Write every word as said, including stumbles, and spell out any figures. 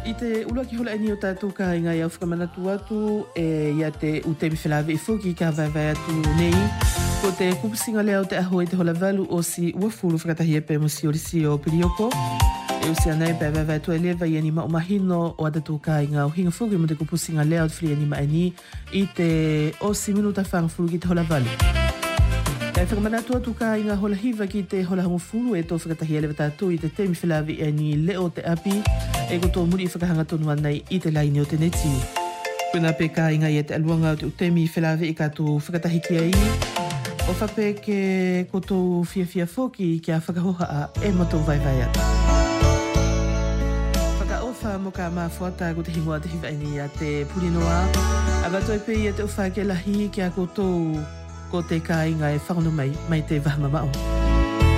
I te ulua ki hola eni o tātou ka inga i au whakamanatu atu e ia te ute mi whelawe i whuki ka vai atu nei. Ko te kupusinga leo te aho i te hola valu o si uafuru whakatahi e pe mo si orisi o Pirioko. E usi anai pe vai vai atu e lewa i eni ma o mahino o atatu ka inga o hinga whuki mo te kupusinga leo te whiri eni ma eni i te o si minuta whanga furu ki te hola valu. Kai whakamanatu atu ka inga hola hiva ki te hola hangofuru e tō whakatahi e lewa tātou i te te mi whelawe eni leo te api. E ko tō muri i whakahanga tonu anai i te laini o te neti. Puna pe ka inga i te aluanga o te utemi whelawe i kato whakatahi kia i. O whape ke ko tō fia fia whoki ki a whakahoha a e matou vai vai atu. Whakaofa mo ka mawhuata ko te hingoa te hiwa ini a te purinoa. A batoi pe i a te uwha ke lahi ki a ko tō ko te ka inga e whanonu mai mai te wahamamao.